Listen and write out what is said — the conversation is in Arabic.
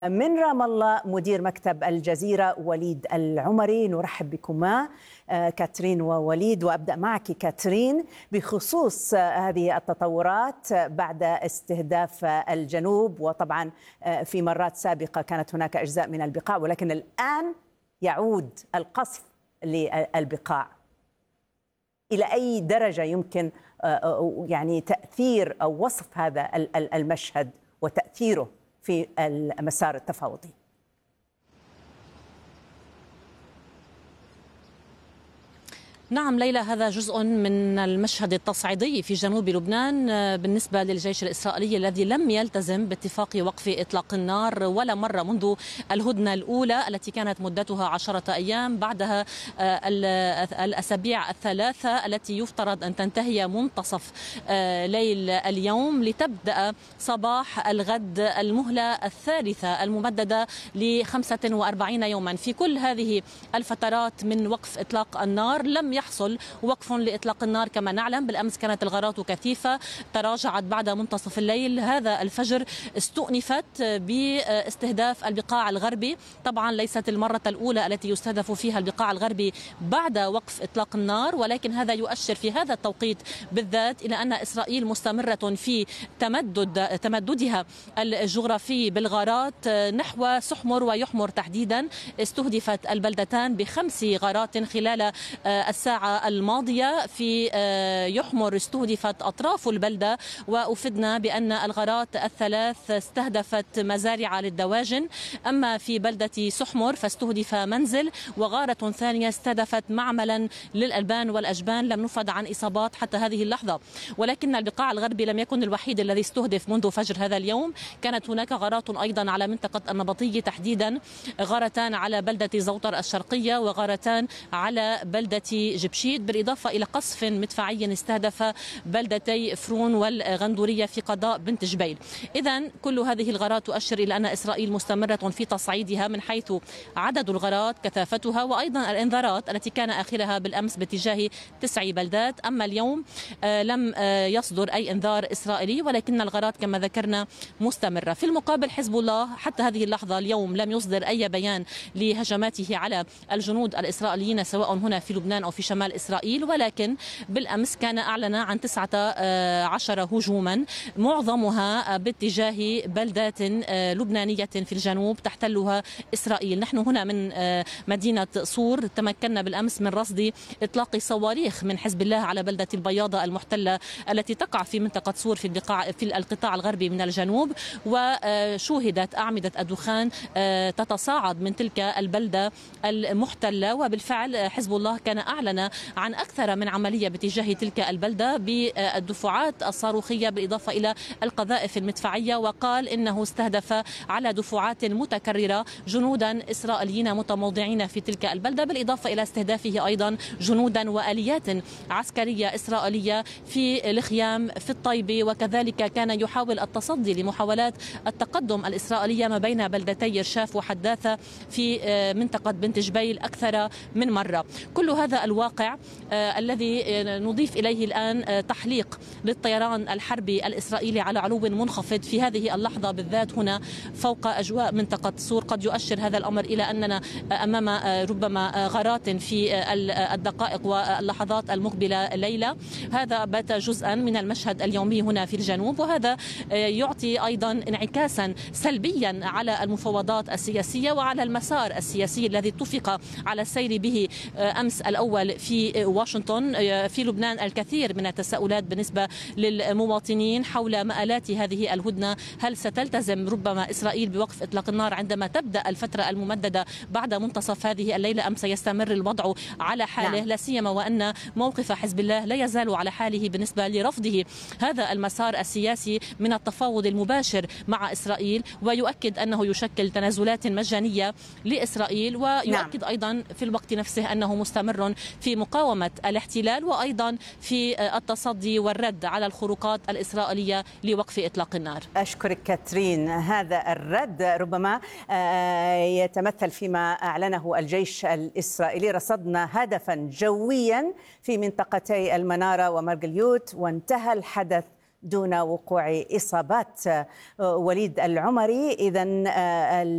من رام الله مدير مكتب الجزيرة وليد العمري، نرحب بكما كاترين ووليد. وأبدأ معك كاترين بخصوص هذه التطورات بعد استهداف الجنوب، وطبعا في مرات سابقة كانت هناك أجزاء من البقاع، ولكن الآن يعود القصف للبقاع. إلى أي درجة يمكن يعني تأثير أو وصف هذا المشهد وتأثيره في المسار التفاوضي؟ نعم ليلى، هذا جزء من المشهد التصعيدي في جنوب لبنان بالنسبة للجيش الإسرائيلي الذي لم يلتزم باتفاق وقف إطلاق النار ولا مرة منذ الهدنة الأولى التي كانت مدتها 10 أيام، بعدها الأسابيع الثلاثة التي يفترض أن تنتهي منتصف ليل اليوم لتبدأ صباح الغد المهلة الثالثة الممددة ل45 يوما. في كل هذه الفترات من وقف إطلاق النار لم يحصل وقف لإطلاق النار كما نعلم. بالأمس كانت الغارات كثيفة، تراجعت بعد منتصف الليل. هذا الفجر استؤنفت باستهداف البقاع الغربي. طبعا ليست المرة الأولى التي يستهدف فيها البقاع الغربي بعد وقف إطلاق النار، ولكن هذا يؤشر في هذا التوقيت بالذات إلى أن إسرائيل مستمرة في تمددها الجغرافي بالغارات نحو سحمر ويحمر تحديدا. استهدفت البلدتان ب5 غارات خلال الساعة الماضية. في يحمر استهدفت أطراف البلدة، وأفدنا بأن الغارات الثلاث استهدفت مزارع للدواجن. أما في بلدة سحمر فاستهدف منزل، وغارة ثانية استهدفت معملا للألبان والأجبان. لم نفد عن إصابات حتى هذه اللحظة، ولكن البقاع الغربي لم يكن الوحيد الذي استهدف منذ فجر هذا اليوم. كانت هناك غارات أيضا على منطقة النبطية تحديدا، غارتان على بلدة زوطر الشرقية وغارتان على بلدة جبشيد، بالإضافة إلى قصف مدفعي استهدف بلدتي فرون والغندورية في قضاء بنت جبيل. إذن كل هذه الغارات تؤشر إلى أن إسرائيل مستمرة في تصعيدها من حيث عدد الغارات، كثافتها، وأيضا الإنذارات التي كان آخرها بالأمس باتجاه 9 بلدات. أما اليوم لم يصدر أي إنذار إسرائيلي، ولكن الغارات كما ذكرنا مستمرة. في المقابل حزب الله حتى هذه اللحظة اليوم لم يصدر أي بيان لهجماته على الجنود الإسرائيليين سواء هنا في لبنان أو في شمال إسرائيل، ولكن بالأمس كان أعلن عن 19 هجوما معظمها باتجاه بلدات لبنانية في الجنوب تحتلها إسرائيل. نحن هنا من مدينة صور تمكنا بالأمس من رصد إطلاق صواريخ من حزب الله على بلدة البياضة المحتلة التي تقع في منطقة صور في القطاع الغربي من الجنوب، وشوهدت أعمدة الدخان تتصاعد من تلك البلدة المحتلة. وبالفعل حزب الله كان أعلن عن أكثر من عملية باتجاه تلك البلدة بالدفعات الصاروخية بالإضافة إلى القذائف المدفعية، وقال إنه استهدف على دفعات متكررة جنودا إسرائيليين متموضعين في تلك البلدة، بالإضافة إلى استهدافه أيضا جنودا وآليات عسكرية إسرائيلية في الخيام في الطيبة. وكذلك كان يحاول التصدي لمحاولات التقدم الإسرائيلية ما بين بلدتي إرشاف وحداثة في منطقة بنت جبيل أكثر من مرة. كل هذا الواقع الذي نضيف إليه الآن تحليق للطيران الحربي الإسرائيلي على علو منخفض في هذه اللحظة بالذات هنا فوق أجواء منطقة صور، قد يؤشر هذا الأمر إلى أننا أمام ربما غارات في الدقائق واللحظات المقبلة ليلة. هذا بات جزءا من المشهد اليومي هنا في الجنوب، وهذا يعطي أيضا انعكاسا سلبيا على المفاوضات السياسية وعلى المسار السياسي الذي اتفق على السير به أمس الأول في واشنطن. في لبنان الكثير من التساؤلات بالنسبة للمواطنين حول مآلات هذه الهدنة. هل ستلتزم ربما إسرائيل بوقف إطلاق النار عندما تبدأ الفترة الممددة بعد منتصف هذه الليلة، أم سيستمر الوضع على حاله؟ لا سيما وأن موقف حزب الله لا يزال على حاله بالنسبة لرفضه هذا المسار السياسي من التفاوض المباشر مع إسرائيل، ويؤكد أنه يشكل تنازلات مجانية لإسرائيل، ويؤكد أيضا في الوقت نفسه أنه مستمر في مقاومة الاحتلال وأيضا في التصدي والرد على الخروقات الإسرائيلية لوقف إطلاق النار. أشكرك كاترين. هذا الرد ربما يتمثل فيما أعلنه الجيش الإسرائيلي: رصدنا هدفا جويا في منطقتي المنارة ومرجليوت، وانتهى الحدث دون وقوع إصابات. وليد العمري، إذن